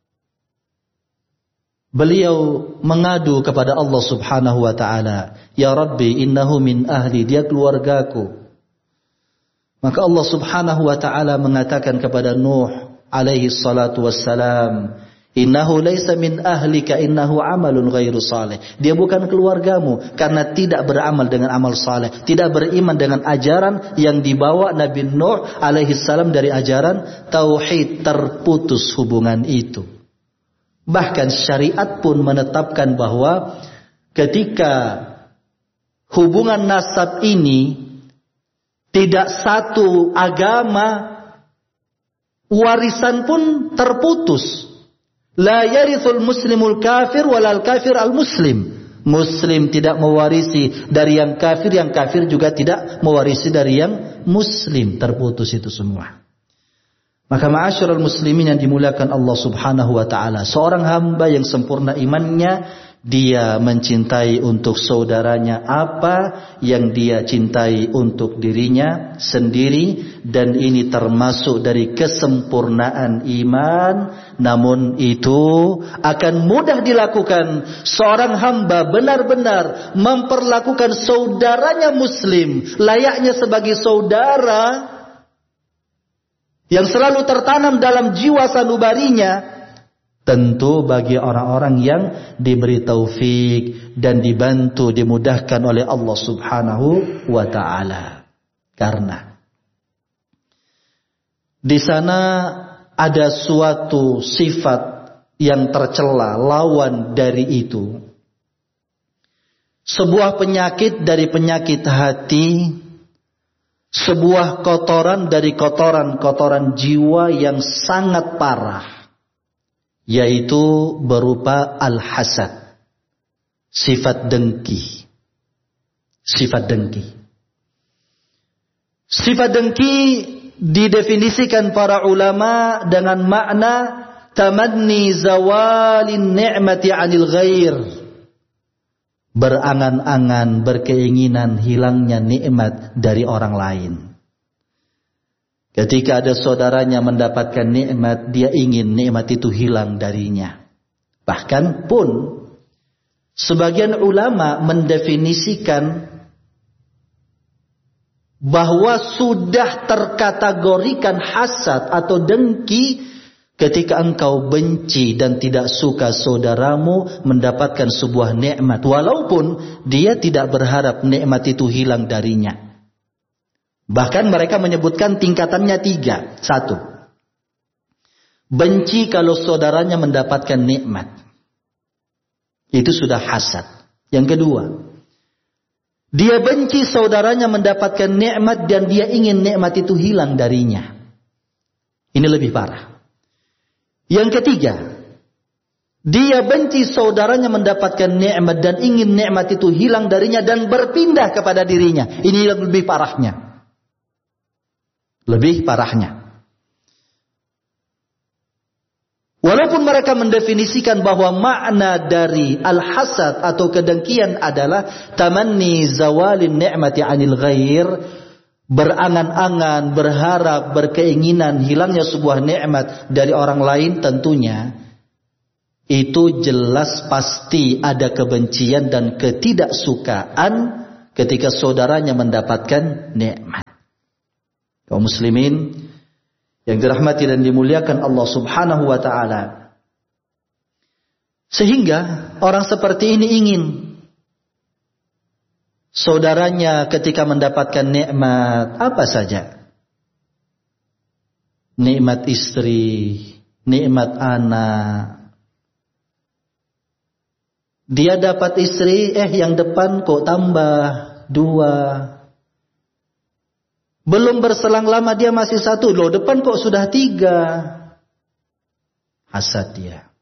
Beliau mengadu kepada Allah subhanahu wa ta'ala, ya Rabbi innahu min ahli, dia keluargaku. Maka Allah subhanahu wa ta'ala mengatakan kepada Nuh alaihi salatu wassalam, innahu laysa min ahlika innahu amalun ghairu salih. Dia bukan keluargamu karena tidak beramal dengan amal saleh, tidak beriman dengan ajaran yang dibawa Nabi Nuh alaihi salam dari ajaran tauhid. Terputus hubungan itu. Bahkan syariat pun menetapkan bahwa ketika hubungan nasab ini tidak satu agama, warisan pun terputus. La yarithul muslimul kafir walal kafir al muslim. Muslim tidak mewarisi dari yang kafir, yang kafir juga tidak mewarisi dari yang muslim. Terputus itu semua. Maka ma'asyiral muslimin yang dimuliakan Allah subhanahu wa ta'ala, seorang hamba yang sempurna imannya, dia mencintai untuk saudaranya apa yang dia cintai untuk dirinya sendiri, dan ini termasuk dari kesempurnaan iman. Namun itu akan mudah dilakukan seorang hamba benar-benar memperlakukan saudaranya muslim layaknya sebagai saudara, yang selalu tertanam dalam jiwa sanubarinya. Tentu bagi orang-orang yang diberi taufik dan dibantu, dimudahkan oleh Allah subhanahu wa ta'ala. Karena di sana ada suatu sifat yang tercela, lawan dari itu. Sebuah penyakit dari penyakit hati, sebuah kotoran dari kotoran-kotoran jiwa yang sangat parah, yaitu berupa al-hasad, sifat dengki. Sifat dengki. Sifat dengki didefinisikan para ulama dengan makna tamanni zawalin ni'mati 'anil ghair. Berangan-angan, berkeinginan hilangnya nikmat dari orang lain. Ketika ada saudaranya mendapatkan nikmat, dia ingin nikmat itu hilang darinya. Bahkan pun sebagian ulama mendefinisikan bahwa sudah terkategorikan hasad atau dengki ketika engkau benci dan tidak suka saudaramu mendapatkan sebuah nikmat, walaupun dia tidak berharap nikmat itu hilang darinya. Bahkan mereka menyebutkan tingkatannya tiga. Satu, benci kalau saudaranya mendapatkan nikmat. Itu sudah hasad. Yang kedua, dia benci saudaranya mendapatkan nikmat dan dia ingin nikmat itu hilang darinya. Ini lebih parah. Yang ketiga, dia benci saudaranya mendapatkan nikmat dan ingin nikmat itu hilang darinya dan berpindah kepada dirinya. Ini yang lebih parahnya. Lebih parahnya. Walaupun mereka mendefinisikan bahwa makna dari al-hasad atau kedengkian adalah tamanni zawalin ni'mati 'anil ghair, berangan-angan, berharap, berkeinginan hilangnya sebuah nikmat dari orang lain, tentunya itu jelas pasti ada kebencian dan ketidaksukaan ketika saudaranya mendapatkan nikmat. Kaum muslimin yang dirahmati dan dimuliakan Allah Subhanahu wa taala. Sehingga orang seperti ini ingin saudaranya ketika mendapatkan nikmat apa saja. Nikmat istri, nikmat anak. Dia dapat istri, eh yang depan kok tambah dua. Belum berselang lama dia masih satu, loh depan kok sudah tiga. Hasad dia.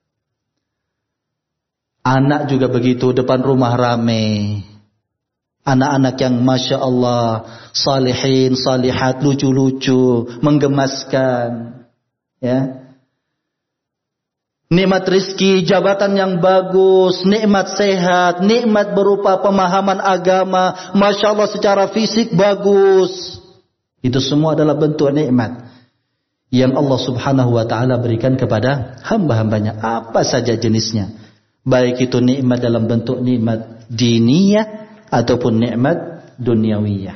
Anak juga begitu, depan rumah rame. Anak-anak yang Masya Allah, salihin, salihat, lucu-lucu, menggemaskan. Ya. Nikmat rizki, jabatan yang bagus, nikmat sehat, nikmat berupa pemahaman agama, Masya Allah secara fisik bagus. Itu semua adalah bentuk nikmat yang Allah Subhanahu wa ta'ala berikan kepada hamba-hambanya. Apa saja jenisnya. Baik itu nikmat dalam bentuk nikmat diniyah ataupun nikmat duniawiyah.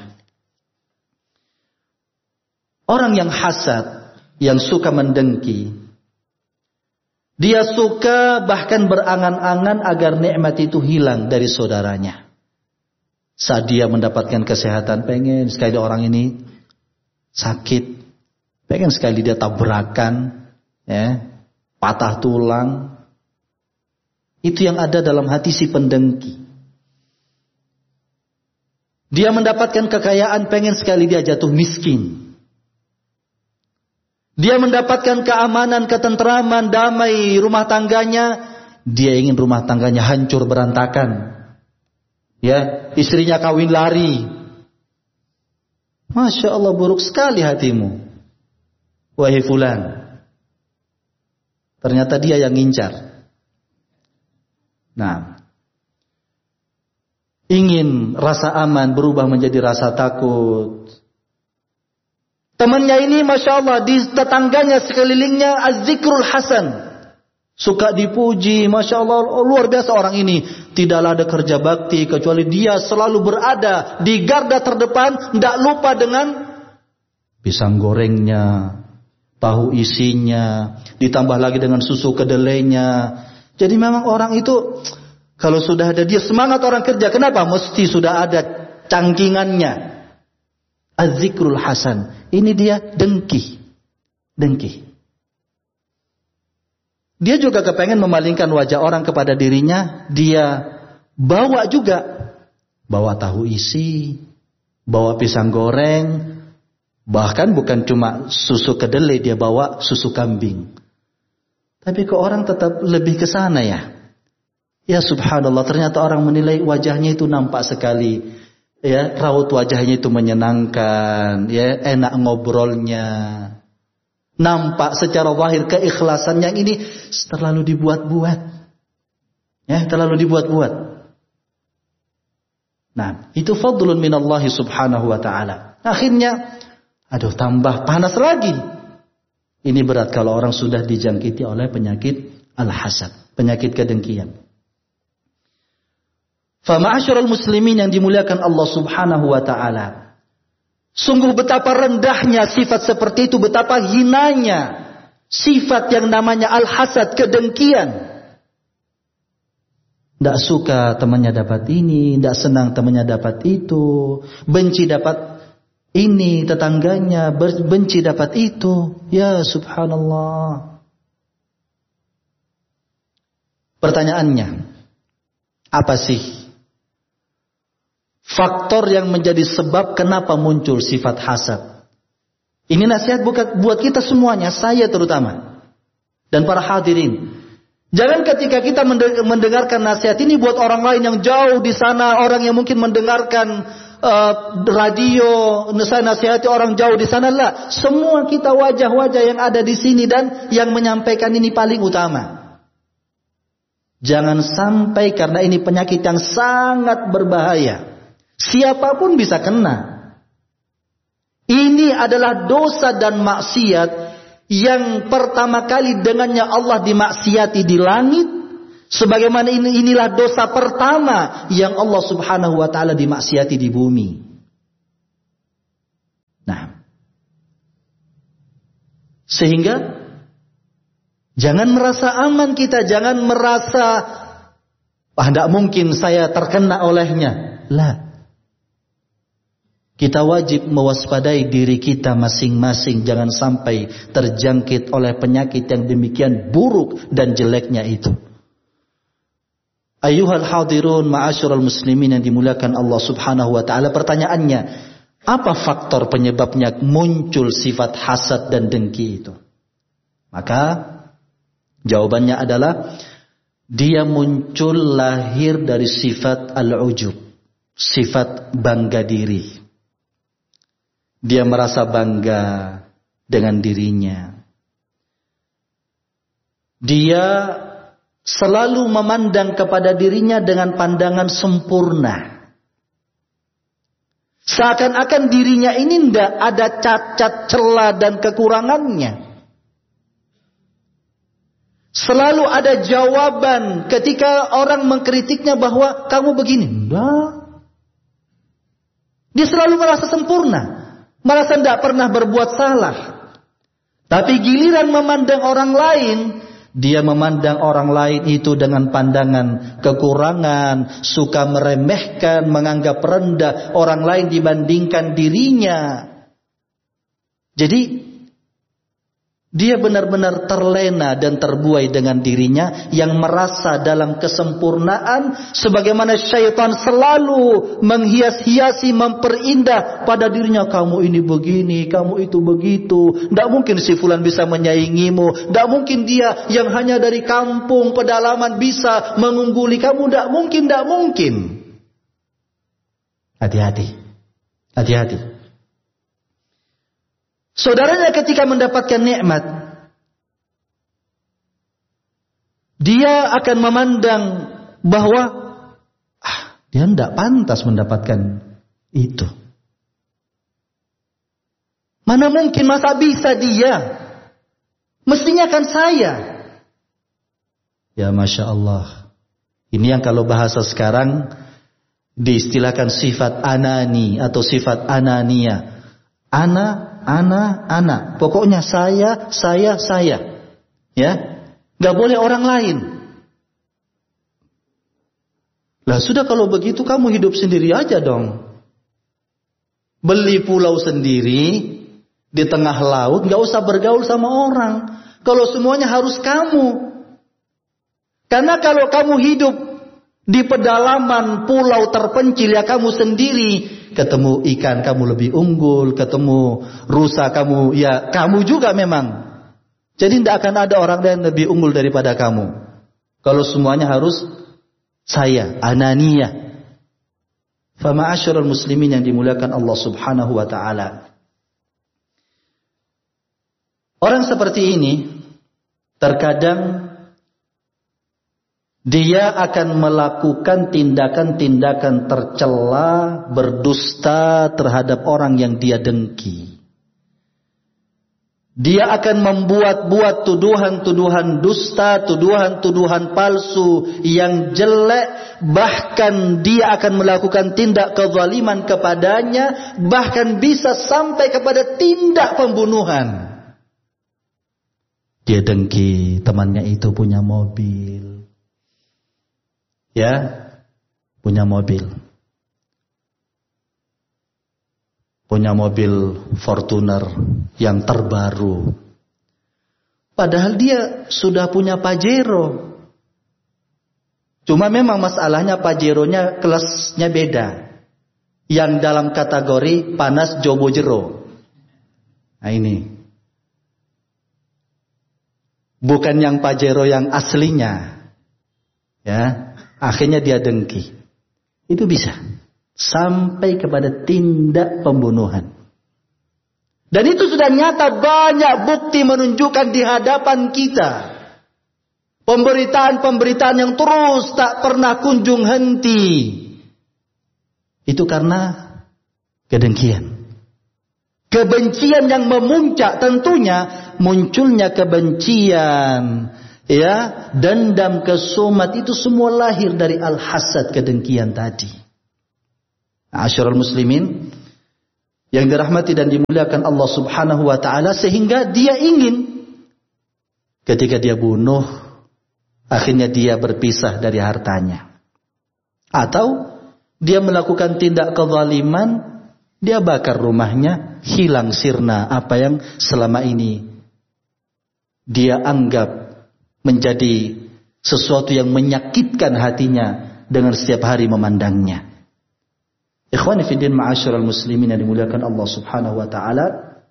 Orang yang hasad, yang suka mendengki, dia suka bahkan berangan-angan agar nikmat itu hilang dari saudaranya. Saat dia mendapatkan kesehatan, pengen sekali orang ini sakit, pengen sekali dia tabrakan, ya, patah tulang. Itu yang ada dalam hati si pendengki. Dia mendapatkan kekayaan, pengen sekali dia jatuh miskin. Dia mendapatkan keamanan, ketentraman, damai rumah tangganya, dia ingin rumah tangganya hancur berantakan. Ya, istrinya kawin lari. Masya Allah, buruk sekali hatimu, wahai fulan. Ternyata dia yang ngincar. Nah, ingin rasa aman berubah menjadi rasa takut. Temannya ini Masya Allah, di tetangganya sekelilingnya az-zikrul hasan, suka dipuji. Masya Allah, luar biasa orang ini. Tidaklah ada kerja bakti kecuali dia selalu berada di garda terdepan, tidak lupa dengan pisang gorengnya, tahu isinya, ditambah lagi dengan susu kedelainya. Jadi memang orang itu kalau sudah ada dia semangat orang kerja. Kenapa? Mesti sudah ada cangkingannya. Az-zikrul hasan. Ini dia dengki. Dengki. Dia juga kepengen memalingkan wajah orang kepada dirinya. Dia bawa juga. Bawa tahu isi. Bawa pisang goreng. Bahkan bukan cuma susu kedelai, dia bawa susu kambing. Tapi kok orang tetap lebih ke sana ya? Ya subhanallah, ternyata orang menilai wajahnya itu nampak sekali. Ya, raut wajahnya itu menyenangkan, ya, enak ngobrolnya. Nampak secara zahir keikhlasan yang ini terlalu dibuat-buat. Ya, terlalu dibuat-buat. Nah, itu fadlun minallahi subhanahu wa ta'ala. Akhirnya, aduh tambah panas lagi. Ini berat kalau orang sudah dijangkiti oleh penyakit al-hasad, penyakit kedengkian. Fa ma'asyiral muslimin yang dimuliakan Allah Subhanahu wa taala. Sungguh betapa rendahnya sifat seperti itu, betapa hinanya sifat yang namanya al-hasad, kedengkian. Tidak suka temannya dapat ini, tidak senang temannya dapat itu, benci dapat ini tetangganya, benci dapat itu. Ya subhanallah. Pertanyaannya, apa sih faktor yang menjadi sebab kenapa muncul sifat hasad? Ini nasihat buat kita semuanya, saya terutama, dan para hadirin. Jangan ketika kita mendengarkan nasihat ini buat orang lain yang jauh di sana, orang yang mungkin mendengarkan Uh, radio, saya nasihati orang jauh di sana lah. Semua kita wajah-wajah yang ada di sini dan yang menyampaikan ini paling utama. Jangan sampai karena ini penyakit yang sangat berbahaya. Siapapun bisa kena. Ini adalah dosa dan maksiat yang pertama kali dengannya Allah dimaksiati di langit Sebagaimana ini, inilah dosa pertama yang Allah Subhanahu wa taala dimaksiati di bumi. Nah, sehingga jangan merasa aman kita, jangan merasa ah tidak mungkin saya terkena olehnya. Lah. Kita wajib mewaspadai diri kita masing-masing, jangan sampai terjangkit oleh penyakit yang demikian buruk dan jeleknya itu. Ayyuhal hadirun ma'asyiral muslimin yang dimuliakan Allah Subhanahu wa taala, pertanyaannya, apa faktor penyebabnya muncul sifat hasad dan dengki itu? Maka jawabannya adalah dia muncul lahir dari sifat al-ujub, sifat bangga diri. Dia merasa bangga dengan dirinya. Dia selalu memandang kepada dirinya dengan pandangan sempurna. Seakan-akan dirinya ini tidak ada cacat, celah dan kekurangannya. Selalu ada jawaban ketika orang mengkritiknya bahwa kamu begini. Enggak. Dia selalu merasa sempurna. Merasa tidak pernah berbuat salah. Tapi giliran memandang orang lain, dia memandang orang lain itu dengan pandangan kekurangan, suka meremehkan, menganggap rendah orang lain dibandingkan dirinya. Jadi dia benar-benar terlena dan terbuai dengan dirinya yang merasa dalam kesempurnaan, sebagaimana syaitan selalu menghias-hiasi, memperindah pada dirinya. Kamu ini begini, kamu itu begitu. Tidak mungkin si fulan bisa menyaingimu. Tidak mungkin dia yang hanya dari kampung pedalaman bisa mengungguli kamu. Tidak mungkin, tidak mungkin. Hati-hati, hati-hati. Saudaranya ketika mendapatkan nikmat, dia akan memandang bahwa ah, dia tidak pantas mendapatkan itu. Mana mungkin, masa bisa dia? Mestinya kan saya. Ya Masya Allah. Ini yang kalau bahasa sekarang diistilahkan sifat anani atau sifat anania. Ana, ana, ana. Pokoknya saya, saya, saya. Ya, nggak boleh orang lain. Lah sudah kalau begitu kamu hidup sendiri aja dong. Beli pulau sendiri di tengah laut, nggak usah bergaul sama orang. Kalau semuanya harus kamu. Karena kalau kamu hidup di pedalaman pulau terpencil ya kamu sendiri, ketemu ikan kamu lebih unggul, ketemu rusa kamu ya kamu juga memang. Jadi tidak akan ada orang lain lebih unggul daripada kamu. Kalau semuanya harus saya, ananiyah. Fa ma'asyiral muslimin yang dimuliakan Allah Subhanahu wa taala. Orang seperti ini terkadang dia akan melakukan tindakan-tindakan tercela, berdusta terhadap orang yang dia dengki. Dia akan membuat-buat tuduhan-tuduhan dusta, tuduhan-tuduhan palsu yang jelek. Bahkan dia akan melakukan tindak kezaliman kepadanya. Bahkan bisa sampai kepada tindak pembunuhan. Dia dengki temannya itu punya mobil. Ya, punya mobil. Punya mobil Fortuner yang terbaru. Padahal dia sudah punya Pajero. Cuma memang masalahnya Pajeronya kelasnya beda. Yang dalam kategori panas jobo jero. Nah ini. Bukan yang Pajero yang aslinya. Ya. Akhirnya dia dengki. Itu bisa. Sampai kepada tindak pembunuhan. Dan itu sudah nyata, banyak bukti menunjukkan di hadapan kita. Pemberitaan-pemberitaan yang terus tak pernah kunjung henti. Itu karena kedengkian. Kebencian yang memuncak, tentunya munculnya kebencian ya, dendam, kesumat, itu semua lahir dari al-hasad, kedengkian tadi. Asyiral muslimin yang dirahmati dan dimuliakan Allah Subhanahu wa taala, sehingga dia ingin ketika dia bunuh, akhirnya dia berpisah dari hartanya. Atau dia melakukan tindak kezaliman, dia bakar rumahnya, hilang sirna apa yang selama ini dia anggap menjadi sesuatu yang menyakitkan hatinya dengan setiap hari memandangnya. Ikhwani fiddin ma'asyiral muslimin yang dimuliakan Allah Subhanahu wa taala.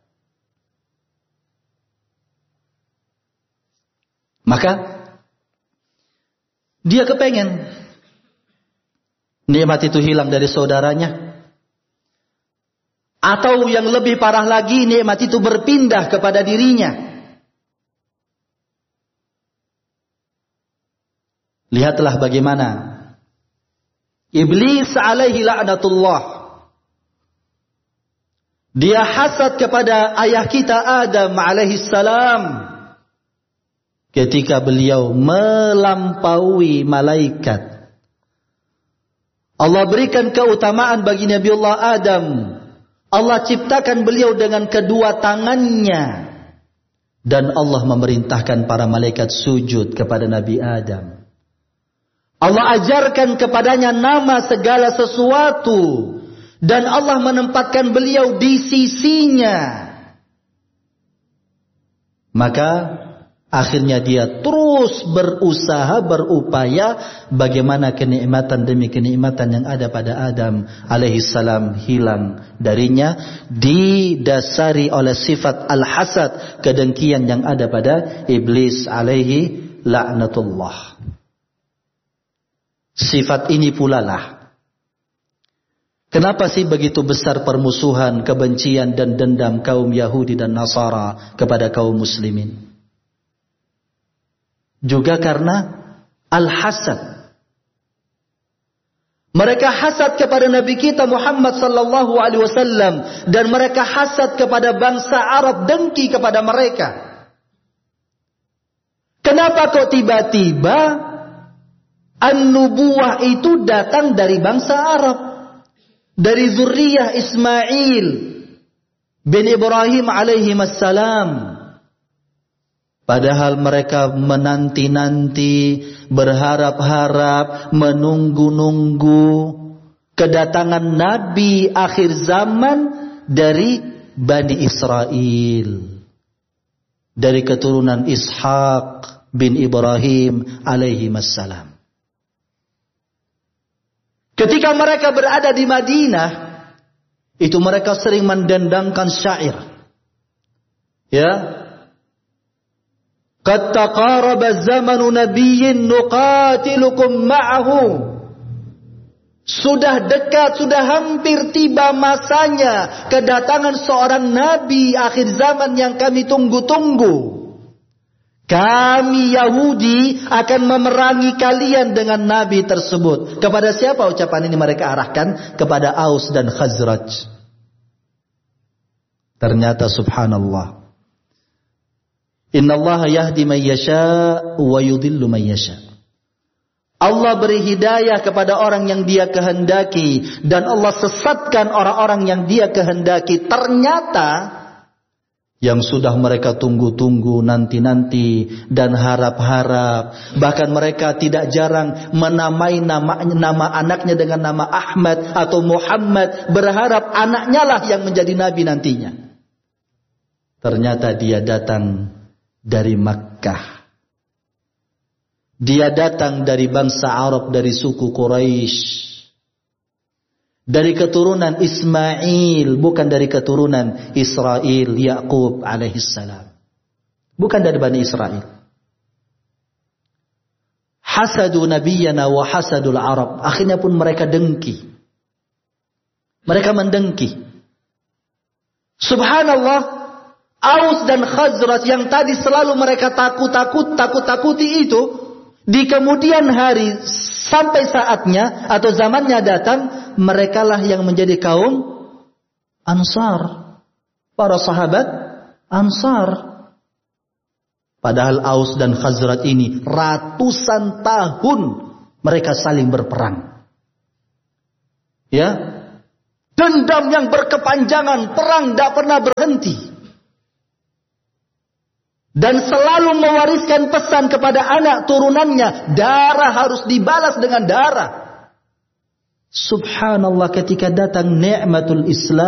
Maka dia kepengen nikmat itu hilang dari saudaranya. Atau yang lebih parah lagi, nikmat itu berpindah kepada dirinya. Lihatlah bagaimana Iblis alaihi la'natullah, dia hasad kepada ayah kita Adam alaihi salam ketika beliau melampaui malaikat. Allah berikan keutamaan bagi Nabiullah Adam. Allah ciptakan beliau dengan kedua tangannya. Dan Allah memerintahkan para malaikat sujud kepada Nabi Adam. Allah ajarkan kepadanya nama segala sesuatu. Dan Allah menempatkan beliau di sisinya. Maka akhirnya dia terus berusaha, berupaya bagaimana kenikmatan demi kenikmatan yang ada pada Adam alaihi salam hilang darinya, didasari oleh sifat al-hasad, kedengkian yang ada pada Iblis alaihi la'natullah. Sifat ini pula lah, kenapa sih begitu besar permusuhan, kebencian dan dendam kaum Yahudi dan Nasara kepada kaum muslimin? Juga karena al-hasad. Mereka hasad kepada Nabi kita Muhammad sallallahu alaihi wasallam, dan mereka hasad kepada bangsa Arab, dengki kepada mereka. Kenapa kok tiba-tiba an-nubuwah itu datang dari bangsa Arab, dari zuriyah Ismail bin Ibrahim alaihi wassalam? Padahal mereka menanti-nanti, berharap-harap, menunggu-nunggu kedatangan Nabi akhir zaman dari Bani Israel, dari keturunan Ishak bin Ibrahim alaihi wassalam. Ketika mereka berada di Madinah, itu mereka sering mendendangkan syair. Ya. Qad taqaraba zamanu nabiyyin nuqatilukum ma'ahu. Sudah dekat, sudah hampir tiba masanya kedatangan seorang nabi akhir zaman yang kami tunggu-tunggu. Kami Yahudi akan memerangi kalian dengan nabi tersebut. Kepada siapa ucapan ini mereka arahkan? Kepada Aus dan Khazraj. Ternyata subhanallah, innallaha yahdi man yasha' wa yudhillu man yasha'. Allah beri hidayah kepada orang yang dia kehendaki, dan Allah sesatkan orang-orang yang dia kehendaki. Ternyata yang sudah mereka tunggu-tunggu, nanti-nanti dan harap-harap, bahkan mereka tidak jarang menamai nama, nama anaknya dengan nama Ahmad atau Muhammad, berharap anaknya lah yang menjadi nabi nantinya. Ternyata dia datang dari Makkah. Dia datang dari bangsa Arab, dari suku Quraisy, dari keturunan Ismail, bukan dari keturunan Israel, Yaqub alaihissalam. Bukan dari Bani Israel. Hasadu nabiyyana wa hasadul Arab. Akhirnya pun mereka dengki. Mereka mendengki. Subhanallah, Aus dan Khazraj yang tadi selalu mereka takut-takut, takut-takuti itu, di kemudian hari sampai saatnya atau zamannya datang, merekalah yang menjadi kaum Ansar. Para sahabat Ansar. Padahal Aus dan Khazraj ini ratusan tahun mereka saling berperang. Ya, dendam yang berkepanjangan, perang tidak pernah berhenti. Dan selalu mewariskan pesan kepada anak turunannya, darah harus dibalas dengan darah. Subhanallah, ketika datang nikmatul Islam,